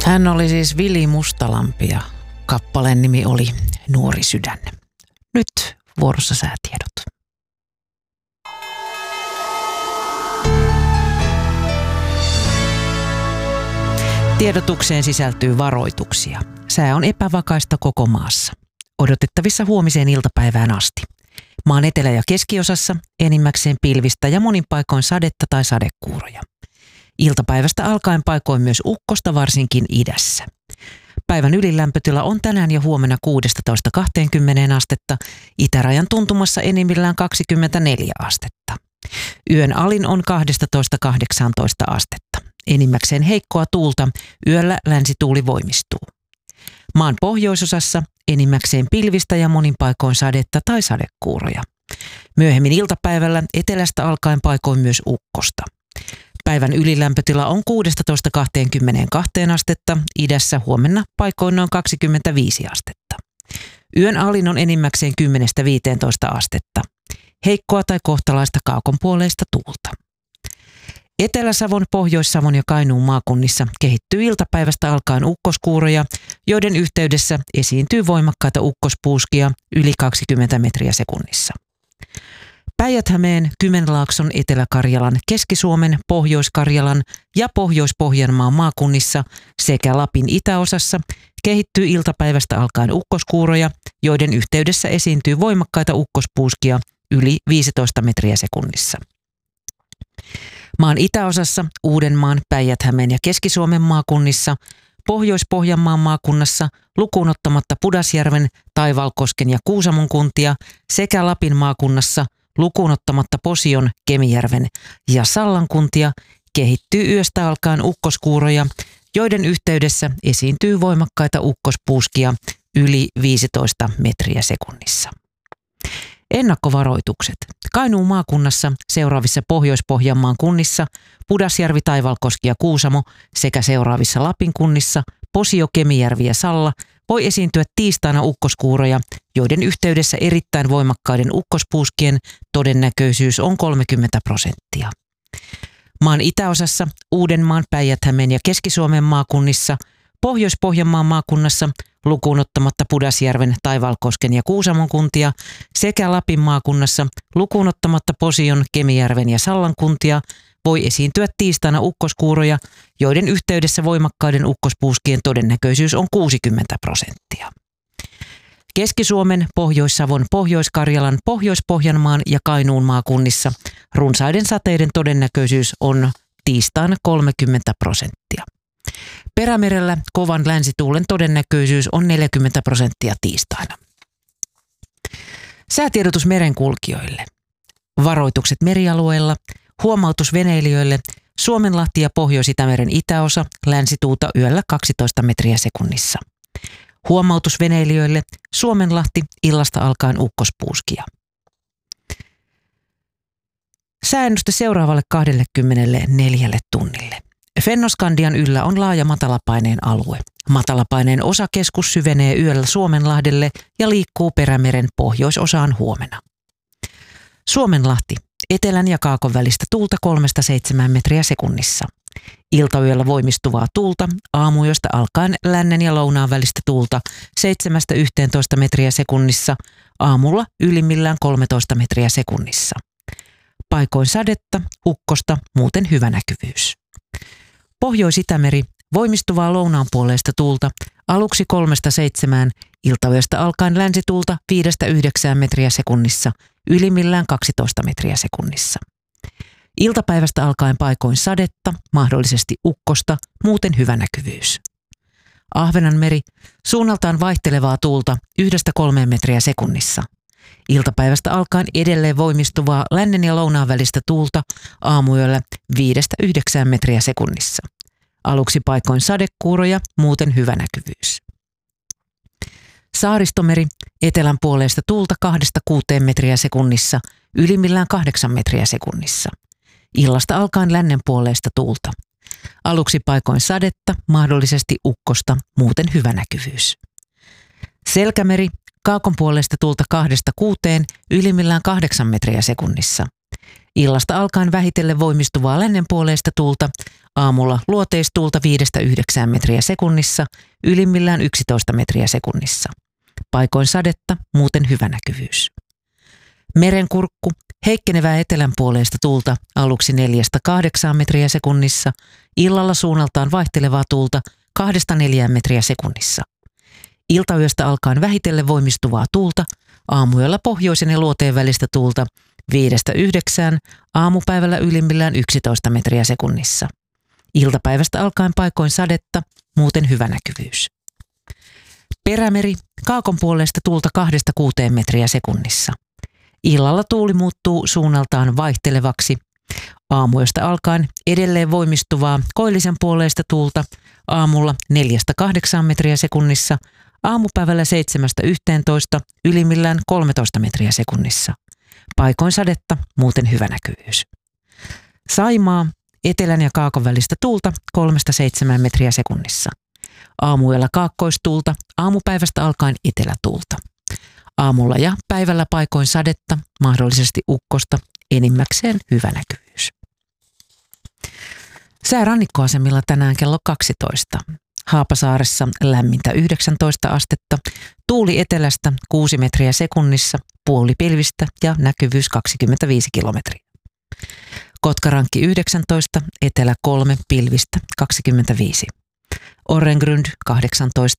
Hän oli siis Vili Mustalampi ja kappaleen nimi oli Nuori sydän. Nyt vuorossa säätiedot. Tiedotukseen sisältyy varoituksia. Sää on epävakaista koko maassa. Odotettavissa huomiseen iltapäivään asti. Maan etelä- ja keskiosassa enimmäkseen pilvistä ja monin paikoin sadetta tai sadekuuroja. Iltapäivästä alkaen paikoin myös ukkosta varsinkin idässä. Päivän ylilämpötila on tänään ja huomenna 16-20 astetta, itärajan tuntumassa enimmillään 24 astetta. Yön alin on 12-18 astetta. Enimmäkseen heikkoa tuulta, yöllä länsituuli voimistuu. Maan pohjoisosassa enimmäkseen pilvistä ja monin paikoin sadetta tai sadekuuroja. Myöhemmin iltapäivällä etelästä alkaen paikoin myös ukkosta. Päivän ylilämpötila on 16-22 astetta, idässä huomenna paikoin noin 25 astetta. Yön alin on enimmäkseen 10-15 astetta. Heikkoa tai kohtalaista kaukonpuoleista tuulta. Etelä-Savon, Pohjois-Savon ja Kainuun maakunnissa kehittyy iltapäivästä alkaen ukkoskuuroja, joiden yhteydessä esiintyy voimakkaita ukkospuuskia yli 20 metriä sekunnissa. Päijät-Hämeen, Kymenlaakson, Etelä-Karjalan, Keski-Suomen, Pohjois-Karjalan ja Pohjois-Pohjanmaan maakunnissa sekä Lapin itäosassa kehittyy iltapäivästä alkaen ukkoskuuroja, joiden yhteydessä esiintyy voimakkaita ukkospuuskia yli 15 metriä sekunnissa. Maan itäosassa, Uudenmaan, Päijät-Hämeen ja Keski-Suomen maakunnissa, Pohjois-Pohjanmaan maakunnassa lukuun ottamatta Pudasjärven, Taivalkosken ja Kuusamon kuntia sekä Lapin maakunnassa lukuun ottamatta Posion, Kemijärven ja Sallan kuntia kehittyy yöstä alkaen ukkoskuuroja, joiden yhteydessä esiintyy voimakkaita ukkospuuskia yli 15 metriä sekunnissa. Ennakkovaroitukset. Kainuun maakunnassa seuraavissa Pohjois-Pohjanmaan kunnissa Pudasjärvi, Taivalkoski ja Kuusamo sekä seuraavissa Lapin kunnissa Posio, Kemijärvi ja Salla voi esiintyä tiistaina ukkoskuuroja, joiden yhteydessä erittäin voimakkaiden ukkospuuskien todennäköisyys on 30%. Maan itäosassa Uudenmaan, Päijät-Hämeen ja Keski-Suomen maakunnissa Pohjois-Pohjanmaan maakunnassa lukuun ottamatta Pudasjärven, Taivalkosken ja Kuusamon kuntia sekä Lapin maakunnassa lukuun ottamatta Posion, Kemijärven ja Sallan kuntia voi esiintyä tiistaina ukkoskuuroja, joiden yhteydessä voimakkaiden ukkospuuskien todennäköisyys on 60%. Keski-Suomen, Pohjois-Savon, Pohjois-Karjalan, Pohjois-Pohjanmaan ja Kainuun maakunnissa runsaiden sateiden todennäköisyys on tiistaina 30%. Perämerellä kovan länsituulen todennäköisyys on 40% tiistaina. Säätiedotus merenkulkijoille. Varoitukset merialueella. Huomautus veneilijöille. Suomenlahti ja Pohjois-Itämeren itäosa, länsituulta yöllä 12 metriä sekunnissa. Huomautus veneilijöille. Suomenlahti, illasta alkaen ukkospuuskia. Sääennuste seuraavalle 24 tunnille. Fennoskandian yllä on laaja matalapaineen alue. Matalapaineen osakeskus syvenee yöllä Suomenlahdelle ja liikkuu Perämeren pohjoisosaan huomenna. Suomenlahti. Etelän ja kaakon välistä tuulta 3-7 metriä sekunnissa. Iltayöllä voimistuvaa tuulta, aamuyöstä alkaen lännen ja lounaan välistä tuulta 7-11 metriä sekunnissa, aamulla ylimmillään 13 metriä sekunnissa. Paikoin sadetta, ukkosta, muuten hyvä näkyvyys. Pohjois-Itämeri, voimistuvaa lounaanpuoleista tuulta, aluksi 3-7, iltayöstä alkaen länsituulta 5-9 metriä sekunnissa, ylimmillään 12 metriä sekunnissa. Iltapäivästä alkaen paikoin sadetta, mahdollisesti ukkosta, muuten hyvä näkyvyys. Ahvenanmeri, suunnaltaan vaihtelevaa tuulta 1-3 metriä sekunnissa. Iltapäivästä alkaen edelleen voimistuvaa lännen ja lounaan välistä tuulta aamuyöllä 5-9 metriä sekunnissa. Aluksi paikoin sadekuuroja, muuten hyvä näkyvyys. Saaristomeri, etelän puoleista tuulta 2-6 metriä sekunnissa, ylimmillään 8 metriä sekunnissa. Illasta alkaen lännen puoleista tuulta. Aluksi paikoin sadetta, mahdollisesti ukkosta, muuten hyvä näkyvyys. Selkämeri, kaakon puolesta tuulta 2-6, ylimmillään 8 metriä sekunnissa. Illasta alkaen vähitellen voimistuvaa lännenpuoleista tuulta, aamulla luoteistuulta 5-9 metriä sekunnissa, ylimmillään 11 metriä sekunnissa. Paikoin sadetta, muuten hyvä näkyvyys. Merenkurkku, heikkenevää etelänpuoleista tuulta aluksi 4-8 metriä sekunnissa, illalla suunnaltaan vaihtelevaa tuulta 2-4 metriä sekunnissa. Iltayöstä alkaen vähitellen voimistuvaa tuulta, aamuyöllä pohjoisen ja luoteen välistä tuulta 5-9, aamupäivällä ylimmillään 11 metriä sekunnissa. Iltapäivästä alkaen paikoin sadetta, muuten hyvä näkyvyys. Perämeri, kaakon puoleista tuulta 2-6 metriä sekunnissa. Illalla tuuli muuttuu suunnaltaan vaihtelevaksi. Aamuyöstä alkaen edelleen voimistuvaa koillisen puoleista tuulta, aamulla 4-8 metriä sekunnissa, aamupäivällä 7-11, ylimmillään 13 metriä sekunnissa. Paikoin sadetta, muuten hyvä näkyvyys. Saimaa, etelän ja kaakon välistä tuulta 3-7 metriä sekunnissa. Aamuyöllä kaakkoistuulta, aamupäivästä alkaen etelätuulta. Aamulla ja päivällä paikoin sadetta, mahdollisesti ukkosta, enimmäkseen hyvä näkyvyys. Sää rannikkoasemilla tänään kello 12. Haapasaaressa lämmintä 19 astetta, tuuli etelästä 6 metriä sekunnissa, puolipilvistä ja näkyvyys 25 kilometriä. Kotkarankki 19, etelä 3, pilvistä 25. Orrengrund 18,